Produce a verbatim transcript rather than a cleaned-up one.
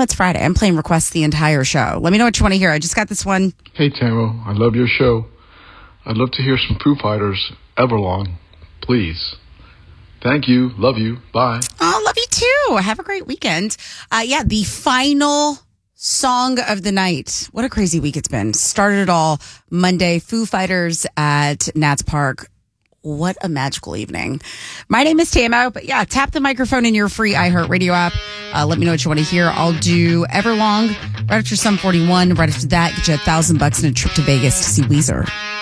it's Friday. I'm playing requests the entire show. Let me know what you want to hear. I just got this one. Hey, Tamara. I love your show. I'd love to hear some Foo Fighters, Everlong, please. Thank you. Love you. Bye. Oh, love you too. Have a great weekend. Uh, yeah, the final song of the night. What a crazy week it's been. Started it all Monday. Foo Fighters at Nats Park. What a magical evening. My name is Tamo, but yeah, tap the microphone in your free iHeartRadio app. Uh, let me know what you want to hear. I'll do Everlong right after Sum forty-one. Right after that, get you a thousand bucks and a trip to Vegas to see Weezer.